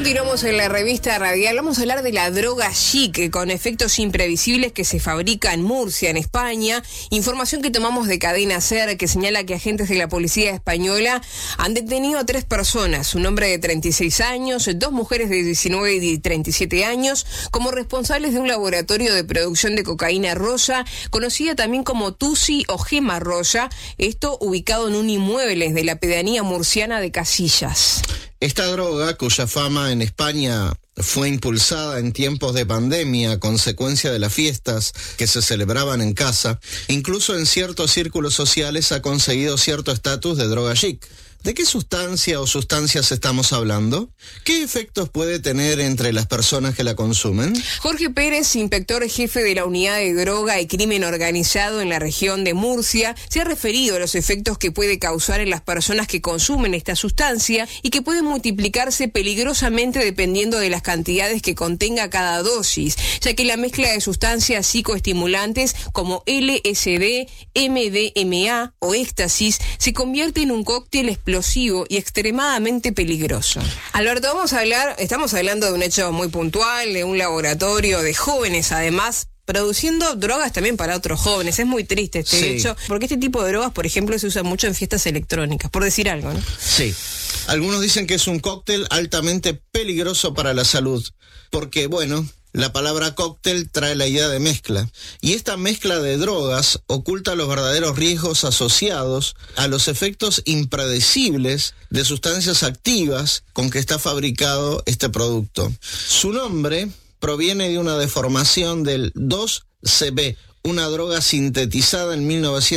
Continuamos en la revista radial. Vamos a hablar de la droga chic con efectos imprevisibles que se fabrica en Murcia, en España. Información que tomamos de Cadena SER que señala que agentes de la policía española han detenido a 3 personas, un hombre de 36 años, 2 mujeres de 19 y 37 años, como responsables de un laboratorio de producción de cocaína rosa, conocida también como Tusi o Gema rosa, esto ubicado en un inmueble de la pedanía murciana de Casillas. Esta droga, cuya fama en España fue impulsada en tiempos de pandemia a consecuencia de las fiestas que se celebraban en casa, incluso en ciertos círculos sociales ha conseguido cierto estatus de droga chic. ¿De qué sustancia o sustancias estamos hablando? ¿Qué efectos puede tener entre las personas que la consumen? Jorge Pérez, inspector jefe de la Unidad de Droga y Crimen Organizado en la región de Murcia, se ha referido a los efectos que puede causar en las personas que consumen esta sustancia y que pueden multiplicarse peligrosamente dependiendo de las cantidades que contenga cada dosis, ya que la mezcla de sustancias psicoestimulantes como LSD, MDMA o éxtasis se convierte en un cóctel explosivo y extremadamente peligroso. Alberto, estamos hablando de un hecho muy puntual, de un laboratorio de jóvenes, además, produciendo drogas también para otros jóvenes. Es muy triste este hecho, porque este tipo de drogas, por ejemplo, se usa mucho en fiestas electrónicas, por decir algo, ¿no? Sí. Algunos dicen que es un cóctel altamente peligroso para la salud, porque, bueno, la palabra cóctel trae la idea de mezcla, y esta mezcla de drogas oculta los verdaderos riesgos asociados a los efectos impredecibles de sustancias activas con que está fabricado este producto. Su nombre proviene de una deformación del 2-CB, una droga sintetizada en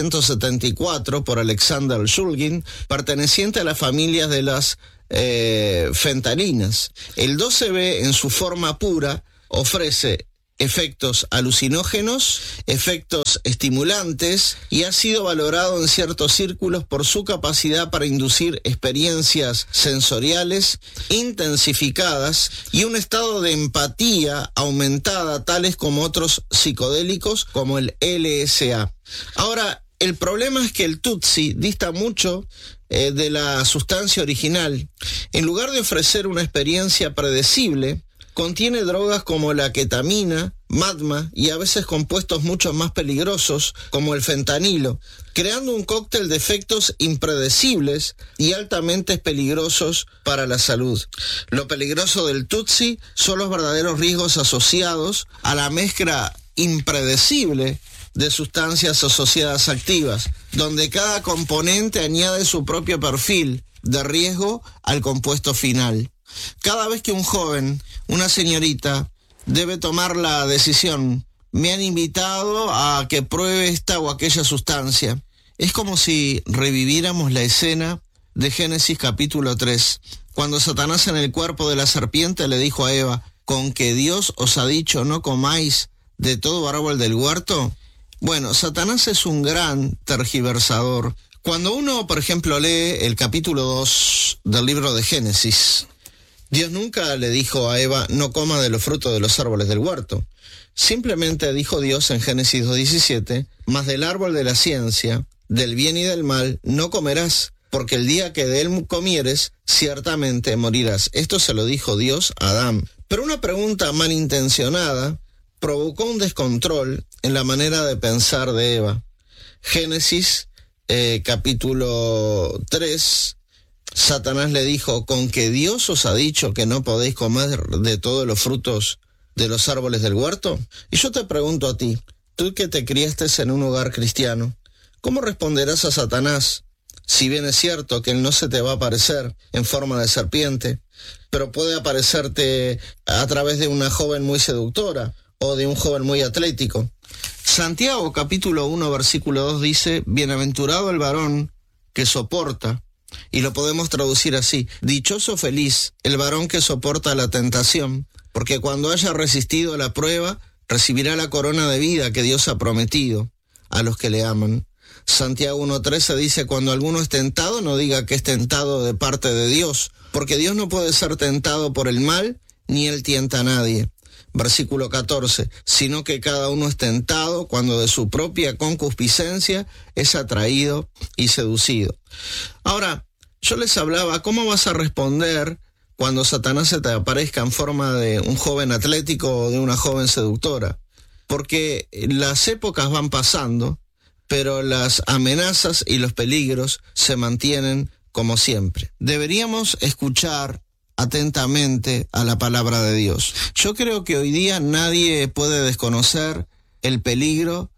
1974 por Alexander Shulgin, perteneciente a las familias de las fentaninas. El 2-CB en su forma pura ofrece efectos alucinógenos, efectos estimulantes y ha sido valorado en ciertos círculos por su capacidad para inducir experiencias sensoriales intensificadas y un estado de empatía aumentada, tales como otros psicodélicos como el LSA. Ahora, el problema es que el Tutsi dista mucho de la sustancia original. En lugar de ofrecer una experiencia predecible, contiene drogas como la ketamina, madma y a veces compuestos mucho más peligrosos como el fentanilo, creando un cóctel de efectos impredecibles y altamente peligrosos para la salud. Lo peligroso del Tutsi son los verdaderos riesgos asociados a la mezcla impredecible de sustancias asociadas activas, donde cada componente añade su propio perfil de riesgo al compuesto final. Cada vez que un joven, una señorita, debe tomar la decisión, me han invitado a que pruebe esta o aquella sustancia, es como si reviviéramos la escena de Génesis capítulo 3, cuando Satanás en el cuerpo de la serpiente le dijo a Eva, ¿con que Dios os ha dicho no comáis de todo árbol del huerto? Bueno, Satanás es un gran tergiversador. Cuando uno, por ejemplo, lee el capítulo 2 del libro de Génesis, Dios nunca le dijo a Eva, no coma de los frutos de los árboles del huerto. Simplemente dijo Dios en Génesis 2:17, mas del árbol de la ciencia, del bien y del mal, no comerás, porque el día que de él comieres, ciertamente morirás. Esto se lo dijo Dios a Adán. Pero una pregunta malintencionada provocó un descontrol en la manera de pensar de Eva. Génesis capítulo 3, Satanás le dijo, ¿con que Dios os ha dicho que no podéis comer de todos los frutos de los árboles del huerto? Y yo te pregunto a ti, tú que te criaste en un hogar cristiano, ¿cómo responderás a Satanás? Si bien es cierto que él no se te va a aparecer en forma de serpiente, pero puede aparecerte a través de una joven muy seductora o de un joven muy atlético. Santiago capítulo 1 versículo 2 dice, bienaventurado el varón que soporta, y lo podemos traducir así, dichoso feliz el varón que soporta la tentación, porque cuando haya resistido la prueba, recibirá la corona de vida que Dios ha prometido a los que le aman. Santiago 1:13 dice, cuando alguno es tentado, no diga que es tentado de parte de Dios, porque Dios no puede ser tentado por el mal, ni él tienta a nadie. Versículo 14, sino que cada uno es tentado cuando de su propia concupiscencia es atraído y seducido. Ahora, yo les hablaba, ¿cómo vas a responder cuando Satanás se te aparezca en forma de un joven atlético o de una joven seductora. Porque las épocas van pasando, pero las amenazas y los peligros se mantienen como siempre. Deberíamos escuchar atentamente a la palabra de Dios. Yo creo que hoy día nadie puede desconocer el peligro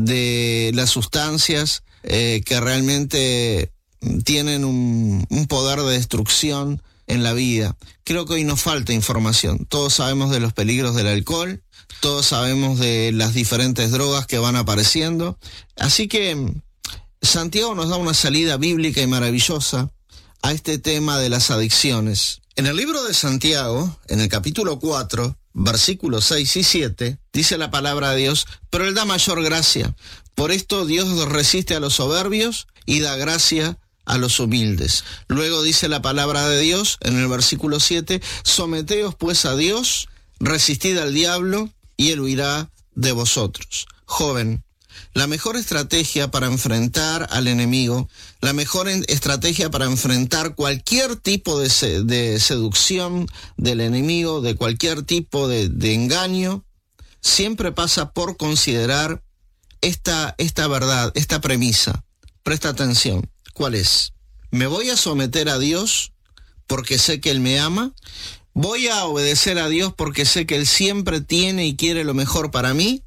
de las sustancias que realmente tienen un poder de destrucción en la vida. Creo que hoy nos falta información. Todos sabemos de los peligros del alcohol, todos sabemos de las diferentes drogas que van apareciendo. Así que Santiago nos da una salida bíblica y maravillosa a este tema de las adicciones. En el libro de Santiago, en el capítulo 4, versículos 6 y 7, dice la palabra de Dios: pero Él da mayor gracia. Por esto Dios resiste a los soberbios y da gracia a los humildes. Luego dice la palabra de Dios, en el versículo 7, someteos pues a Dios, resistid al diablo, y Él huirá de vosotros. Joven, la mejor estrategia para enfrentar al enemigo, la mejor estrategia para enfrentar cualquier tipo de seducción del enemigo, de cualquier tipo de engaño, siempre pasa por considerar esta verdad, esta premisa. Presta atención. ¿Cuál es? ¿Me voy a someter a Dios porque sé que Él me ama? ¿Voy a obedecer a Dios porque sé que Él siempre tiene y quiere lo mejor para mí?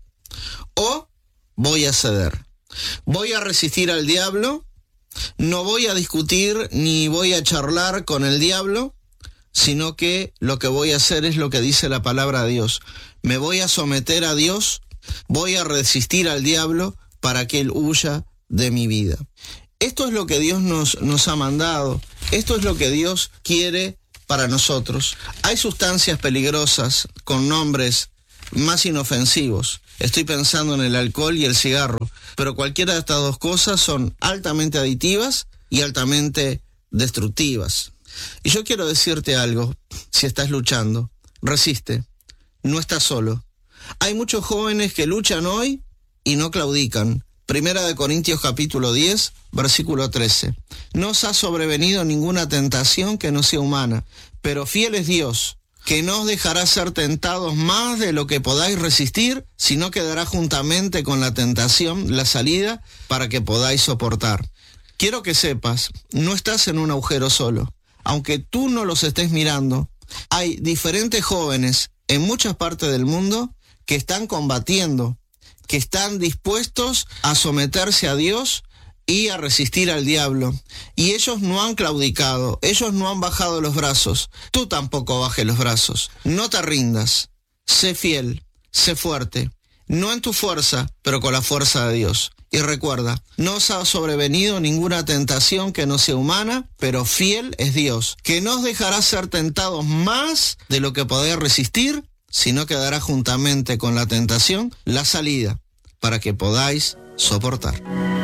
¿O voy a ceder? ¿Voy a resistir al diablo? No voy a discutir ni voy a charlar con el diablo, sino que lo que voy a hacer es lo que dice la palabra de Dios. Me voy a someter a Dios, voy a resistir al diablo para que Él huya de mi vida. Esto es lo que Dios nos ha mandado, esto es lo que Dios quiere para nosotros. Hay sustancias peligrosas con nombres más inofensivos. Estoy pensando en el alcohol y el cigarro, pero cualquiera de estas dos cosas son altamente adictivas y altamente destructivas. Y yo quiero decirte algo: si estás luchando, resiste, no estás solo. Hay muchos jóvenes que luchan hoy y no claudican. Primera de Corintios capítulo 10, versículo 13. No os ha sobrevenido ninguna tentación que no sea humana, pero fiel es Dios, que no os dejará ser tentados más de lo que podáis resistir, sino que dará juntamente con la tentación la salida para que podáis soportar. Quiero que sepas, no estás en un agujero solo. Aunque tú no los estés mirando, hay diferentes jóvenes en muchas partes del mundo que están combatiendo, que están dispuestos a someterse a Dios y a resistir al diablo. Y ellos no han claudicado, ellos no han bajado los brazos. Tú tampoco bajes los brazos. No te rindas. Sé fiel, sé fuerte. No en tu fuerza, pero con la fuerza de Dios. Y recuerda, no os ha sobrevenido ninguna tentación que no sea humana, pero fiel es Dios, que no os dejará ser tentados más de lo que podéis resistir, sino que dará juntamente con la tentación la salida para que podáis soportar.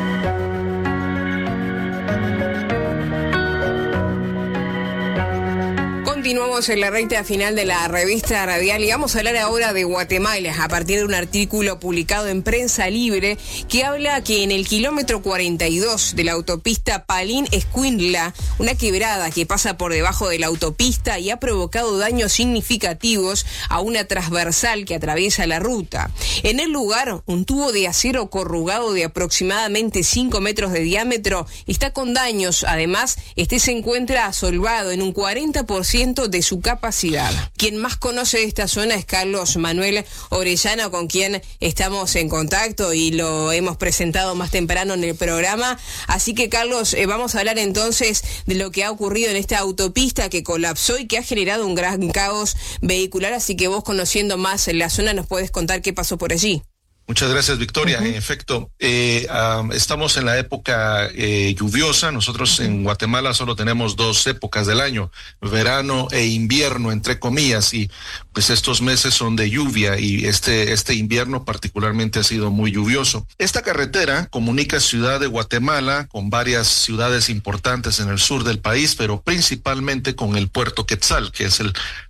Continuamos en la recta final de la revista radial y vamos a hablar ahora de Guatemala a partir de un artículo publicado en Prensa Libre que habla que en el kilómetro 42 de la autopista Palín-Escuintla, una quebrada que pasa por debajo de la autopista y ha provocado daños significativos a una transversal que atraviesa la ruta. En el lugar, un tubo de acero corrugado de aproximadamente 5 metros de diámetro está con daños. Además, este se encuentra asolvado en un 40% de su capacidad. Quien más conoce de esta zona es Carlos Manuel Orellana, con quien estamos en contacto y lo hemos presentado más temprano en el programa. Así que, Carlos, vamos a hablar entonces de lo que ha ocurrido en esta autopista que colapsó y que ha generado un gran caos vehicular. Así que vos, conociendo más la zona, nos puedes contar qué pasó por allí. Muchas gracias, Victoria. En efecto, estamos en la época lluviosa. Nosotros en Guatemala solo tenemos 2 épocas del año, verano e invierno, entre comillas, y pues estos meses son de lluvia y este invierno particularmente ha sido muy lluvioso. Esta carretera comunica Ciudad de Guatemala con varias ciudades importantes en el sur del país, pero principalmente con el puerto Quetzal, que es el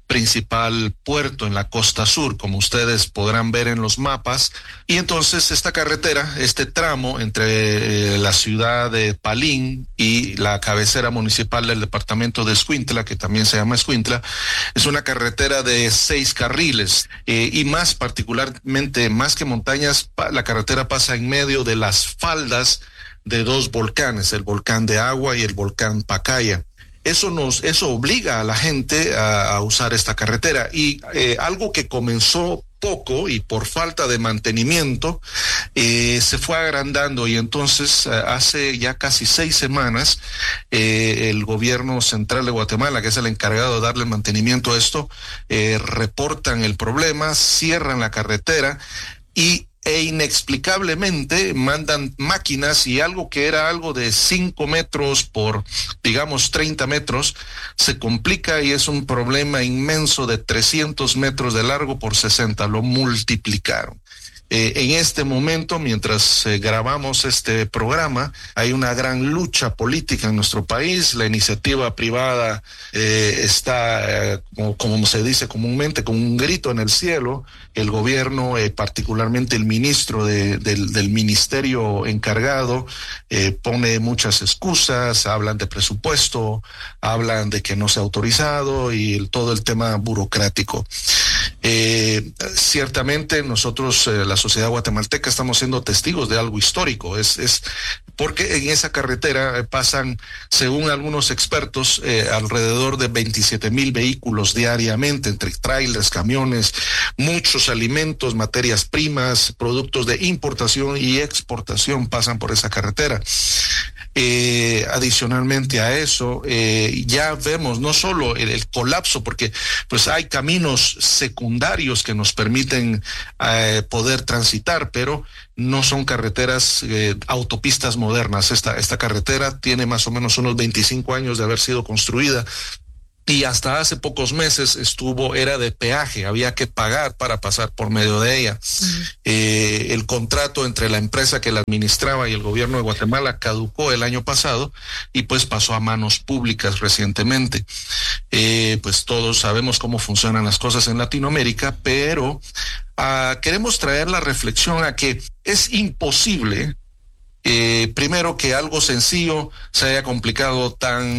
principal puerto en la costa sur, como ustedes podrán ver en los mapas. Y entonces esta carretera, este tramo entre la ciudad de Palín y la cabecera municipal del departamento de Escuintla, que también se llama Escuintla, es una carretera de 6 carriles y más particularmente, más que montañas, la carretera pasa en medio de las faldas de 2 volcanes, el volcán de Agua y el volcán Pacaya. Eso obliga a la gente a usar esta carretera, y algo que comenzó poco y por falta de mantenimiento se fue agrandando, y entonces hace ya casi 6 semanas el gobierno central de Guatemala, que es el encargado de darle mantenimiento a esto, reportan el problema, cierran la carretera e inexplicablemente mandan máquinas, y algo que era algo de 5 metros por, digamos, 30 metros, se complica y es un problema inmenso de 300 metros de largo por 60, lo multiplicaron. En este momento, mientras grabamos este programa, hay una gran lucha política en nuestro país. La iniciativa privada está, como se dice comúnmente, con un grito en el cielo. El gobierno, particularmente el ministro del ministerio encargado, pone muchas excusas, hablan de presupuesto, hablan de que no se ha autorizado y todo el tema burocrático. Ciertamente nosotros, la sociedad guatemalteca, estamos siendo testigos de algo histórico. Es porque en esa carretera pasan, según algunos expertos, alrededor de 27,000 vehículos diariamente, entre trailers, camiones, muchos alimentos, materias primas, productos de importación y exportación pasan por esa carretera. Adicionalmente a eso, ya vemos no solo el colapso, porque pues hay caminos secundarios que nos permiten poder transitar, pero no son carreteras, autopistas modernas. Esta carretera tiene más o menos unos 25 años de haber sido construida, y hasta hace pocos meses era de peaje, había que pagar para pasar por medio de ella. El contrato entre la empresa que la administraba y el gobierno de Guatemala caducó el año pasado y pues pasó a manos públicas recientemente. Pues todos sabemos cómo funcionan las cosas en Latinoamérica, pero queremos traer la reflexión a que es imposible, primero, que algo sencillo se haya complicado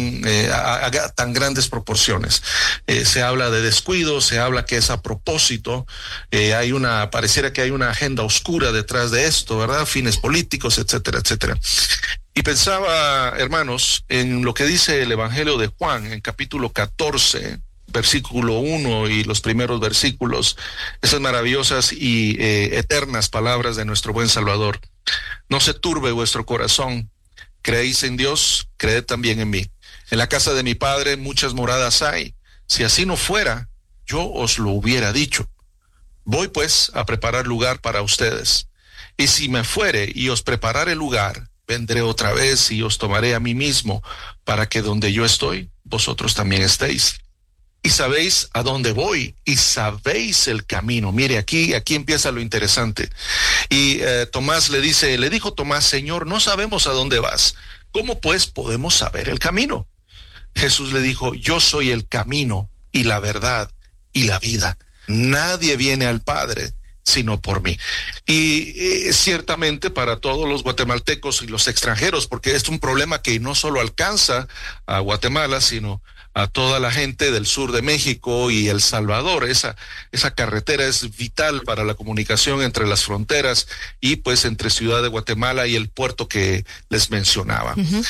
a tan grandes proporciones. Se habla de descuido, se habla que es a propósito, pareciera que hay una agenda oscura detrás de esto, ¿verdad? Fines políticos, etcétera, etcétera. Y pensaba, hermanos, en lo que dice el Evangelio de Juan, en capítulo 14, versículo 1 y los primeros versículos, esas maravillosas y eternas palabras de nuestro buen Salvador. No se turbe vuestro corazón, creéis en Dios, creed también en mí. En la casa de mi Padre muchas moradas hay. Si así no fuera, yo os lo hubiera dicho. Voy pues a preparar lugar para ustedes. Y si me fuere y os preparare lugar, vendré otra vez y os tomaré a mí mismo, para que donde yo estoy, vosotros también estéis. Y sabéis a dónde voy, y sabéis el camino. Mire, aquí empieza lo interesante. Y Tomás le dijo Tomás: Señor, no sabemos a dónde vas. ¿Cómo pues podemos saber el camino? Jesús le dijo: yo soy el camino y la verdad y la vida. Nadie viene al Padre sino por mí. Y ciertamente para todos los guatemaltecos y los extranjeros, porque es un problema que no solo alcanza a Guatemala, sino a toda la gente del sur de México y El Salvador. Esa carretera es vital para la comunicación entre las fronteras y pues entre Ciudad de Guatemala y el puerto que les mencionaba. Uh-huh.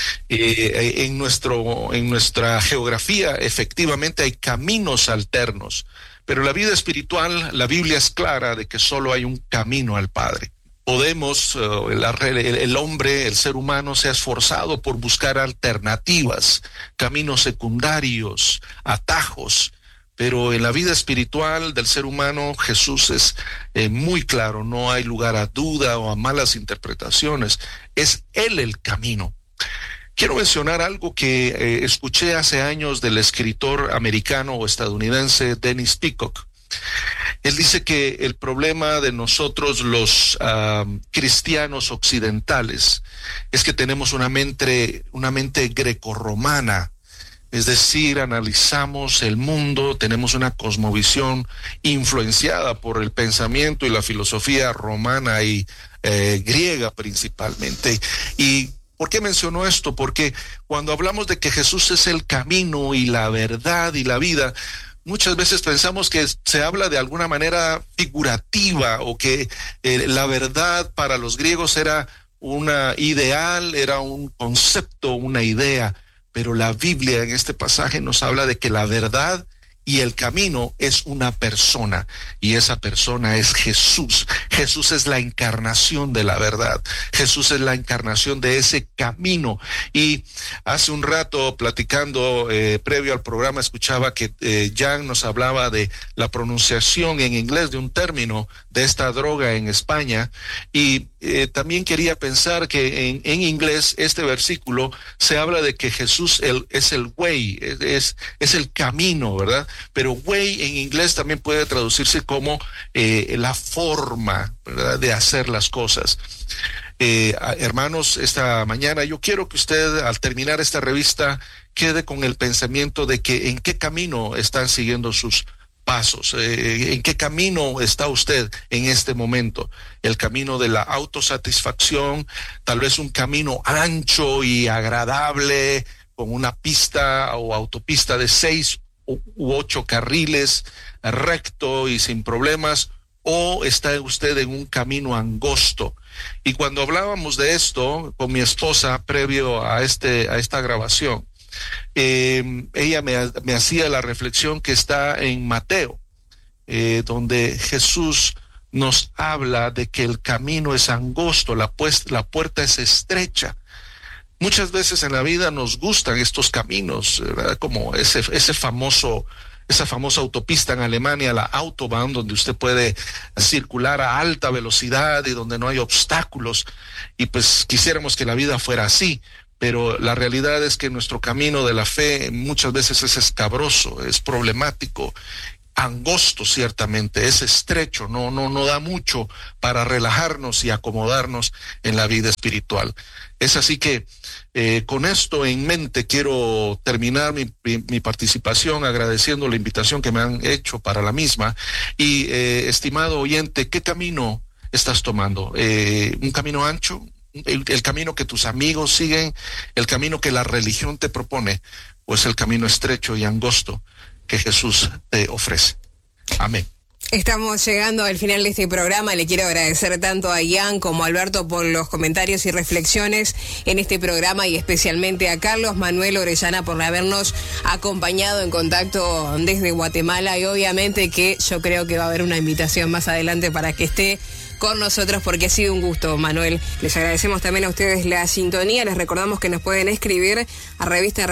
En nuestra geografía efectivamente hay caminos alternos, pero la vida espiritual, la Biblia es clara de que solo hay un camino al Padre. El hombre, el ser humano, se ha esforzado por buscar alternativas, caminos secundarios, atajos, pero en la vida espiritual del ser humano Jesús es muy claro, no hay lugar a duda o a malas interpretaciones, es Él el camino. Quiero mencionar algo que escuché hace años del escritor americano o estadounidense Dennis Peacock. Él dice que el problema de nosotros los cristianos occidentales es que tenemos una mente grecorromana. Es decir, analizamos el mundo, tenemos una cosmovisión influenciada por el pensamiento y la filosofía romana y griega principalmente. ¿Y por qué menciono esto? Porque cuando hablamos de que Jesús es el camino y la verdad y la vida, muchas veces pensamos que se habla de alguna manera figurativa, o que la verdad para los griegos era una ideal, era un concepto, una idea. Pero la Biblia en este pasaje nos habla de que la verdad y el camino es una persona, y esa persona es Jesús. Jesús es la encarnación de la verdad. Jesús es la encarnación de ese camino. Y hace un rato, platicando previo al programa, escuchaba que Jan nos hablaba de la pronunciación en inglés de un término de esta droga en España, y también quería pensar que en inglés este versículo se habla de que Jesús es el way, es el camino, ¿verdad? Pero way en inglés también puede traducirse como la forma, ¿verdad?, de hacer las cosas. Hermanos, esta mañana yo quiero que usted, al terminar esta revista, quede con el pensamiento de que en qué camino están siguiendo sus pasos, en qué camino está usted en este momento. El camino de la autosatisfacción, tal vez un camino ancho y agradable, con una pista o autopista de 6 u 8 carriles, recto y sin problemas, o está usted en un camino angosto. Y cuando hablábamos de esto con mi esposa previo a esta grabación, ella me hacía la reflexión que está en Mateo, donde Jesús nos habla de que el camino es angosto, la puerta es estrecha. Muchas veces en la vida nos gustan estos caminos, ¿verdad? Como esa famosa autopista en Alemania, la Autobahn, donde usted puede circular a alta velocidad y donde no hay obstáculos. Y pues quisiéramos que la vida fuera así, pero la realidad es que nuestro camino de la fe muchas veces es escabroso, es problemático, angosto ciertamente, es estrecho, no da mucho para relajarnos y acomodarnos en la vida espiritual. Es así que con esto en mente quiero terminar mi participación agradeciendo la invitación que me han hecho para la misma. Y estimado oyente, ¿qué camino estás tomando? ¿Un camino ancho? ¿El camino que tus amigos siguen? ¿El camino que la religión te propone? ¿O es el camino estrecho y angosto que Jesús te ofrece? Amén. Estamos llegando al final de este programa. Le quiero agradecer tanto a Ian como a Alberto por los comentarios y reflexiones en este programa, y especialmente a Carlos Manuel Orellana por habernos acompañado en contacto desde Guatemala. Y obviamente que yo creo que va a haber una invitación más adelante para que esté con nosotros, porque ha sido un gusto, Manuel. Les agradecemos también a ustedes la sintonía. Les recordamos que nos pueden escribir a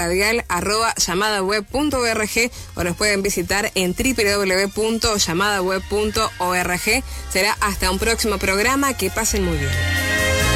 revistaradial@llamadaweb.org o nos pueden visitar en www.llamadaweb.org. Será hasta un próximo programa. Que pasen muy bien.